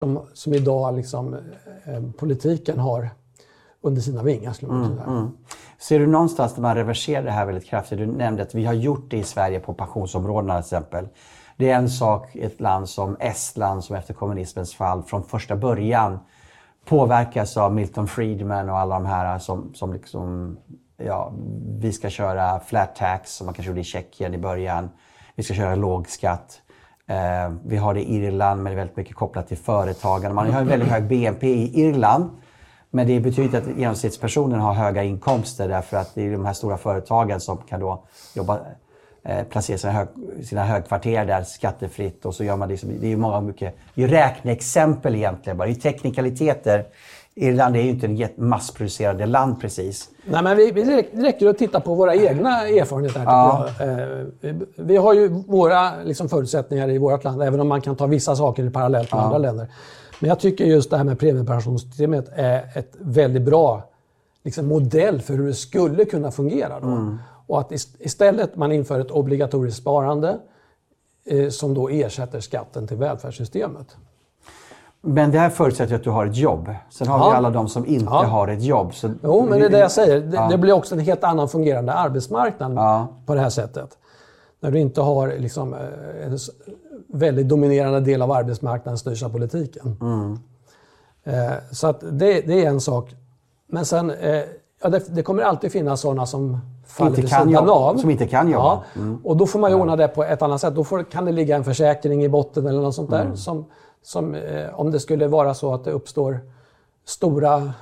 som idag liksom, politiken har under sina vingar. Skulle man säga. Ser du någonstans där man reverserar det här väldigt kraftigt? Du nämnde att vi har gjort det i Sverige på pensionsområdena till exempel. Det är en sak i ett land som Estland som efter kommunismens fall från första början påverkas av Milton Friedman och alla de här som liksom, ja, vi ska köra flat tax som man kanske gjorde i Tjeckien i början. Vi ska köra låg skatt. Vi har det i Irland men det är väldigt mycket kopplat till företagande. Man har en väldigt hög BNP i Irland. Men det betyder att genomsnittspersonen har höga inkomster därför att det är de här stora företagen som kan då placera sina högkvarter där skattefritt och så gör man det. Det är ju många mycket, det är räkneexempel egentligen bara, det är teknikaliteter. Irland är ju inte ett massproducerande land precis. Nej, men det räcker att titta på våra egna erfarenheter här, tycker jag. Vi har ju våra liksom, förutsättningar i vårt land, även om man kan ta vissa saker parallellt med andra länder. Men jag tycker just det här med premiepensionssystemet är ett väldigt bra liksom, modell för hur det skulle kunna fungera då. Och att istället man inför ett obligatoriskt sparande som då ersätter skatten till välfärdssystemet. Men det här förutsätter att du har ett jobb. Sen har vi alla de som inte har ett jobb. Så jo, men det är det jag säger. Det blir också en helt annan fungerande arbetsmarknad på det här sättet. När du inte har liksom, en väldigt dominerande del av arbetsmarknaden styrs av politiken. Så att det är en sak. Men sen, det kommer alltid finnas sådana som faller vid sidan av. Som inte kan jobba. Och då får man ju ordna det på ett annat sätt. Då kan det ligga en försäkring i botten eller något sånt där. Som, om det skulle vara så att det uppstår stora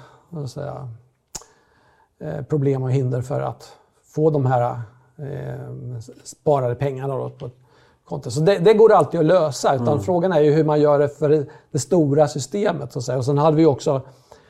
problem och hinder för att få de här sparade pengarna då på ett konto. Så det går alltid att lösa. Utan frågan är ju hur man gör det för det stora systemet. Så att säga. Och sen hade vi också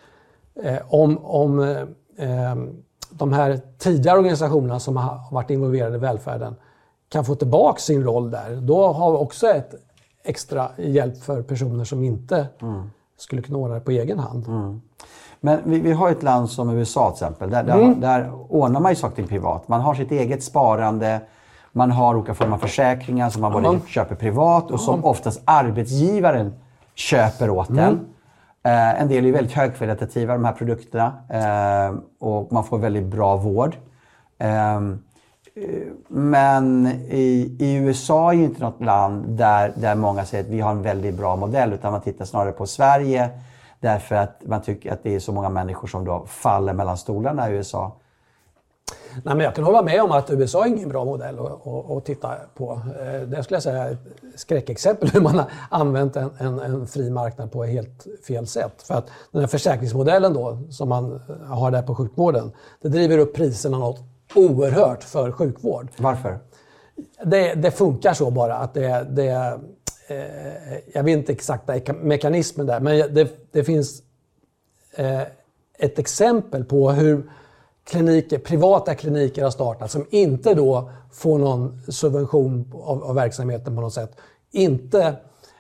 om de här tidigare organisationerna som har varit involverade i välfärden kan få tillbaka sin roll där. Då har vi också ett extra hjälp för personer som inte skulle kunna ordna det på egen hand. Men vi har ett land som USA till exempel. Där ordnar man ju saker privat. Man har sitt eget sparande. Man har olika former av försäkringar som man både köper privat och som oftast arbetsgivaren köper åt den. En del är ju väldigt högkvalitativa de här produkterna och man får väldigt bra vård. Men i USA är ju inte något land där många säger att vi har en väldigt bra modell, utan man tittar snarare på Sverige därför att man tycker att det är så många människor som då faller mellan stolarna i USA. Nej, men jag kan hålla med om att USA är ingen bra modell att titta på. Det skulle jag säga är ett skräckexempel hur man har använt en fri marknad på ett helt fel sätt. För att den här försäkringsmodellen då, som man har där på sjukvården, det driver upp priserna något oerhört för sjukvård. Varför? Det funkar så bara att jag vet inte exakta mekanismen där, men det finns ett exempel på hur privata kliniker har startat som inte då får någon subvention av verksamheten på något sätt. Inte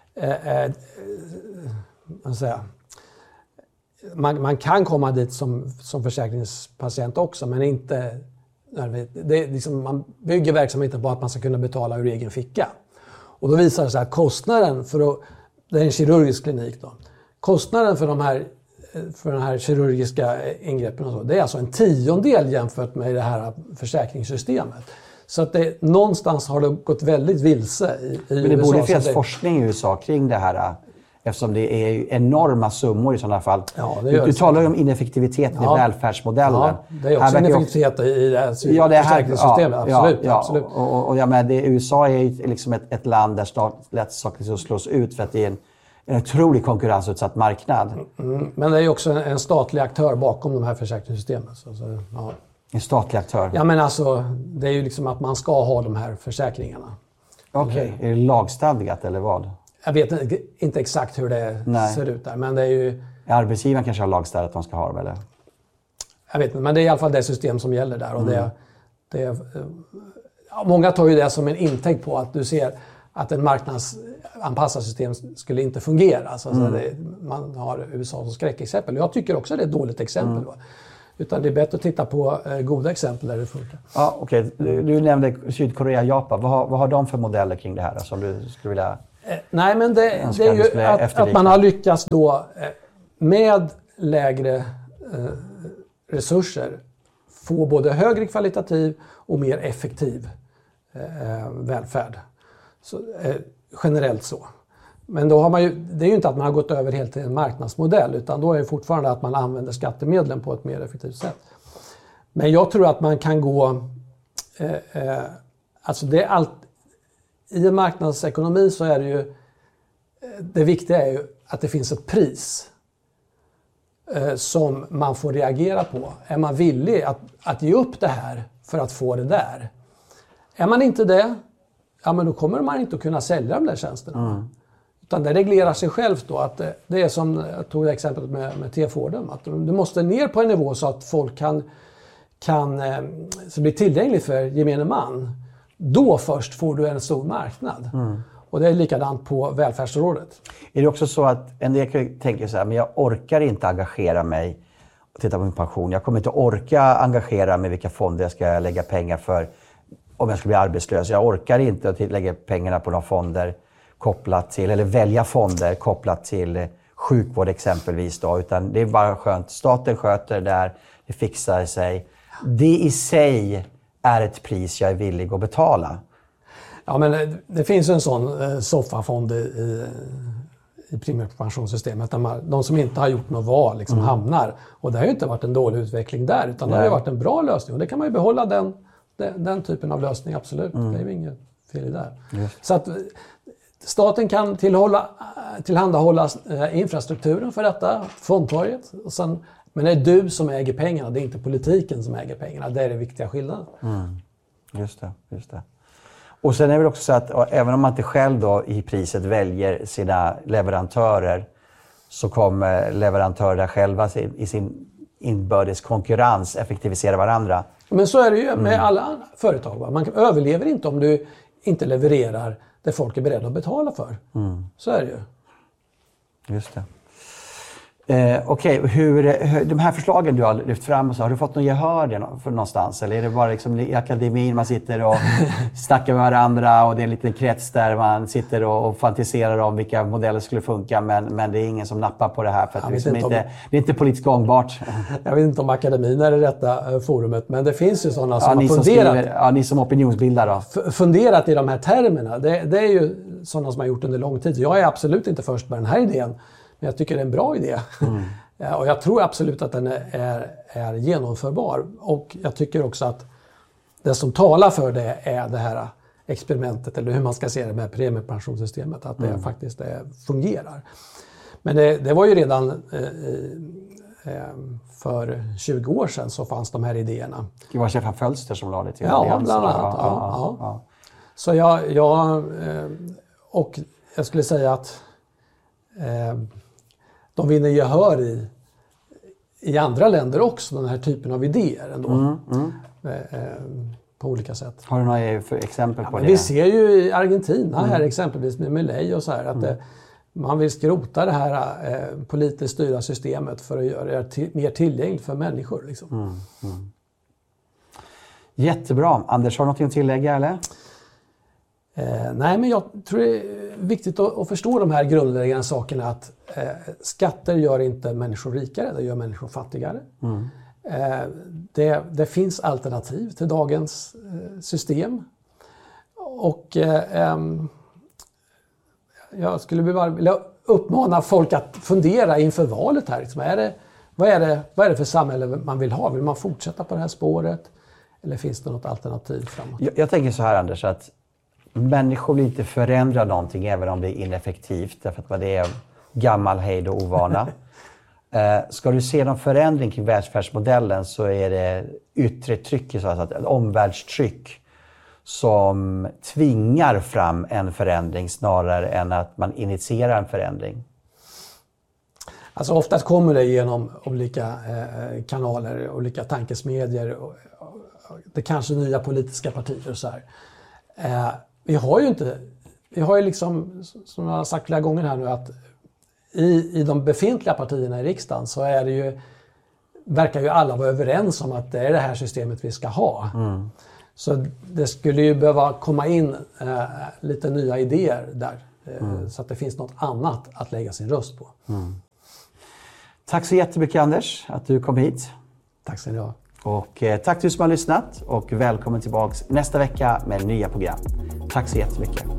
man kan komma dit som försäkringspatient också, men inte det är liksom, man bygger verksamheten på att man ska kunna betala ur egen ficka. Och då visar det sig att kostnaden det är en kirurgisk klinik då. Kostnaden för den här kirurgiska ingreppen och så, det är alltså 1/10 jämfört med det här försäkringssystemet. Så att någonstans har det gått väldigt vilse i USA. Men det borde finnas forskning i USA kring det här, eftersom det är enorma summor i sådana fall. Ja, du talar ju om ineffektiviteten i välfärdsmodellen. Ja, det är också ineffektivitet i det här försäkringssystemet. Absolut. Och USA är ju liksom ett land där lätt saker slås ut för att det är en otrolig konkurrensutsatt marknad. Men det är ju också en statlig aktör bakom de här försäkringssystemen. En statlig aktör? Ja, men alltså, det är ju liksom att man ska ha de här försäkringarna. Okej. Är det lagstadgat eller vad? Jag vet inte exakt hur det ser ut där, men det är ju... Arbetsgivaren kanske har lagstadgat att de ska ha dem, eller? Jag vet inte, men det är i alla fall det system som gäller där. Och många tar ju det som en intäkt på att du ser att en marknadsanpassat system skulle inte fungera. Man har USA som skräckexempel. Jag tycker också att det är ett dåligt exempel. Utan det är bättre att titta på goda exempel där det funkar. Ja, okej. Du nämnde Sydkorea och Japan. Vad har de för modeller kring det här som du skulle vilja... Nej, men det är ju att man har lyckats då med lägre resurser få både högre kvalitativ och mer effektiv välfärd. Så, generellt så. Men då har man ju, det är ju inte att man har gått över helt till en marknadsmodell, utan då är det fortfarande att man använder skattemedlen på ett mer effektivt sätt. Men jag tror att man kan gå... alltså det är allt, i en marknadsekonomi så är det ju... Det viktiga är ju att det finns ett pris som man får reagera på. Är man villig att ge upp det här för att få det där? Är man inte det, ja, men då kommer man inte att kunna sälja de där tjänsterna. Utan det reglerar sig självt då. Att det är som jag tog exemplet med T-Forden. Att du måste ner på en nivå så att folk kan så bli tillgängligt för gemene man. Då först får du en stor marknad. Och det är likadant på välfärdsområdet. Är det också så att en del tänker så här, men jag orkar inte engagera mig och titta på min pension. Jag kommer inte orka engagera mig i vilka fonder jag ska lägga pengar för om jag ska bli arbetslös. Jag orkar inte att lägga pengarna på några fonder kopplat till, eller välja fonder kopplat till sjukvård exempelvis då, utan det är bara skönt. Staten sköter det där, det fixar sig. Det i sig är ett pris jag är villig att betala. Ja, men det finns en sån soffafond i premiepensionssystemet där de som inte har gjort något val liksom hamnar. Och det har ju inte varit en dålig utveckling där, utan det har ju varit en bra lösning. Och det kan man ju behålla den typen av lösning, absolut. Det är ju inget fel i det. Så att staten kan tillhandahålla infrastrukturen för detta, fondtorget. Och sen, men det är du som äger pengarna, det är inte politiken som äger pengarna. Det är det viktiga skillnaden. Just det. Och sen är det väl också så att även om man inte själv då i priset väljer sina leverantörer, så kommer leverantörerna själva i sin inbördes konkurrens effektivisera varandra. Men så är det ju med alla företag. Va? Man överlever inte om du inte levererar det folk är beredda att betala för. Så är det ju. Just det. Okej, de här förslagen du har lyft fram, så har du fått någon gehör för någonstans? Eller är det bara liksom i akademin man sitter och snackar med varandra och det är en liten krets där man sitter och fantiserar om vilka modeller skulle funka, men det är ingen som nappar på det här för att det är inte politiskt gångbart? Jag vet inte om akademin är det rätta forumet, men det finns ju sådana som har funderat. Ni som opinionsbildare då? Funderat i de här termerna. Det är ju sådana som har gjort under lång tid. Jag är absolut inte först med den här idén. Men jag tycker det är en bra idé. Och jag tror absolut att den är genomförbar. Och jag tycker också att det som talar för det är det här experimentet, eller hur man ska se det med premiepensionssystemet, att det faktiskt fungerar. Men det var ju redan för 20 år sedan så fanns de här idéerna. Det var Stefan Fölster som lade det till. Ja, bland annat. Ja. Så och jag skulle säga att de vinner gehör i andra länder också, den här typen av idéer ändå. På olika sätt. Har du några exempel på det? Vi ser ju i Argentina här exempelvis med Milei och så här att man vill skrota det här politiskt styrda systemet för att göra det mer tillgängligt för människor. Liksom. Jättebra. Anders, har du något att tillägga eller? Nej, men jag tror det är viktigt att förstå de här grundläggande sakerna, att skatter gör inte människor rikare, det gör människor fattigare. Det finns alternativ till dagens system. Och jag skulle vilja uppmana folk att fundera inför valet här. Liksom, vad är det för samhälle man vill ha? Vill man fortsätta på det här spåret? Eller finns det något alternativ framåt? Jag tänker så här, Anders, att människor vill inte förändra någonting även om det är ineffektivt, därför att det är gammal hejd och ovana. Ska du se någon förändring kring välfärdsmodellen, så är det yttre tryck, så att ett omvärldstryck som tvingar fram en förändring snarare än att man initierar en förändring. Alltså oftast kommer det genom olika kanaler, olika tankesmedjor, det kanske nya politiska partier och så här. Vi har ju liksom, som jag har sagt flera gånger här nu, att i de befintliga partierna i riksdagen så verkar ju alla vara överens om att det är det här systemet vi ska ha. Så det skulle ju behöva komma in lite nya idéer där. Så att det finns något annat att lägga sin röst på. Tack så jättemycket Anders att du kom hit. Tack ska ni ha. Och tack till er som har lyssnat och välkommen tillbaka nästa vecka med nya program. Tack så jättemycket.